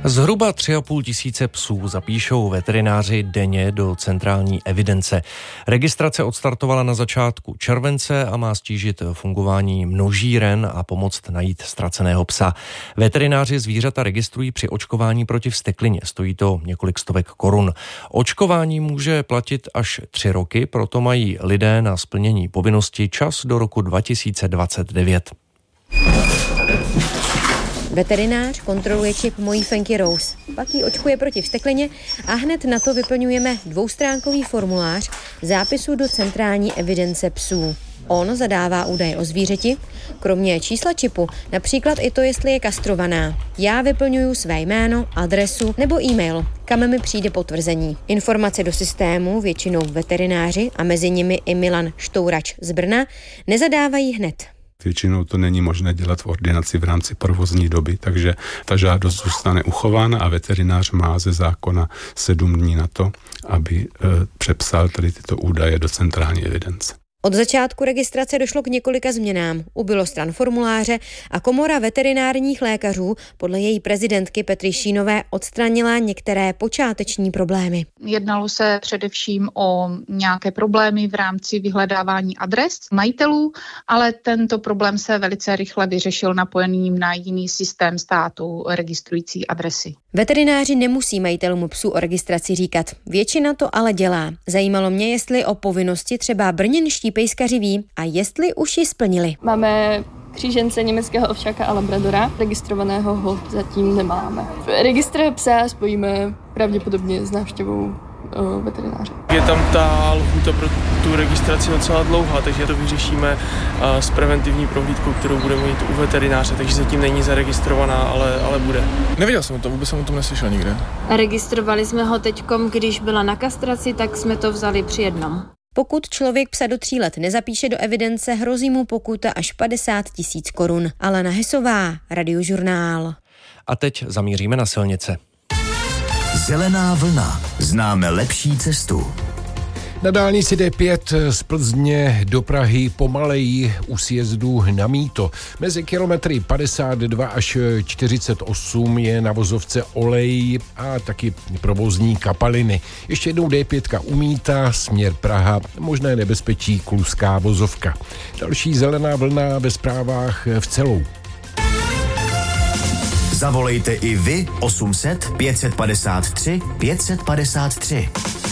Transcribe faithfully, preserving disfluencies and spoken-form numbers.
Zhruba tři a půl tisíce psů zapíšou veterináři denně do centrální evidence. Registrace odstartovala na začátku července a má stížit fungování množíren a pomoct najít ztraceného psa. Veterináři zvířata registrují při očkování proti vzteklině. Stojí to několik stovek korun. Očkování může platit až tři roky, proto mají lidé na splnění povinnosti čas do roku dva tisíce dvacet devět. Veterinář kontroluje čip mojí Fenky Rose, pak ji očkuje proti vzteklině a hned na to vyplňujeme dvoustránkový formulář zápisu do centrální evidence psů. On zadává údaje o zvířeti, kromě čísla čipu, například i to, jestli je kastrovaná. Já vyplňuju své jméno, adresu nebo e-mail, kam mi přijde potvrzení. Informace do systému většinou veterináři a mezi nimi i Milan Štourač z Brna nezadávají hned. Většinou to není možné dělat v ordinaci v rámci provozní doby, takže ta žádost zůstane uchována a veterinář má ze zákona sedm dní na to, aby e, přepsal tady tyto údaje do centrální evidence. Od začátku registrace došlo k několika změnám. Ubylo stran formuláře a komora veterinárních lékařů podle její prezidentky Petry Šínové odstranila některé počáteční problémy. Jednalo se především o nějaké problémy v rámci vyhledávání adres majitelů, ale tento problém se velice rychle vyřešil napojením na jiný systém státu registrující adresy. Veterináři nemusí majitelům psů o registraci říkat. Většina to ale dělá. Zajímalo mě, jestli o povinnosti třeba brněnští pejskaři ví a jestli už ji splnili. Máme křížence německého ovčáka a labradora, registrovaného ho zatím nemáme. Registr psa spojíme pravděpodobně s návštěvou o, veterináře. Je tam ta lhůta pro tu registraci docela dlouhá, takže to vyřešíme s preventivní prohlídkou, kterou budeme mít u veterináře, takže zatím není zaregistrovaná, ale, ale bude. Nevěděl jsem o tom, vůbec jsem o tom neslyšel nikde. Registrovali jsme ho teďkom, když byla na kastraci, tak jsme to vzali při jednom. Pokud člověk psa do tří let nezapíše do evidence, hrozí mu pokuta až padesát tisíc korun. Alena Hesová, Radiožurnál. A teď zamíříme na silnice. Zelená vlna. Známe lepší cestu. Na dálnici D pět z Plzně do Prahy pomaleji u sjezdu na Mýto. Mezi kilometry padesát dva až čtyřicet osm je na vozovce olej a taky provozní kapaliny. Ještě jednou D pět u Mýta, směr Praha, možné nebezpečí Kluská vozovka. Další zelená vlna ve zprávách v celou. Zavolejte i vy osm set pět set padesát tři pět set padesát tři.